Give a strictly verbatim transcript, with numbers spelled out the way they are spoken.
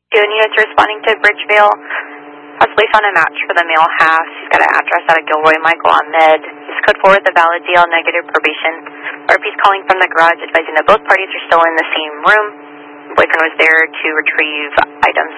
Two units responding to Bridgeville. Possibly found a match for the male half. He's got an address out of Gilroy Michael on Mid. He's code forward the valid D L negative probation. R P's calling from the garage advising that both parties are still in the same room. Boyfriend was there to retrieve items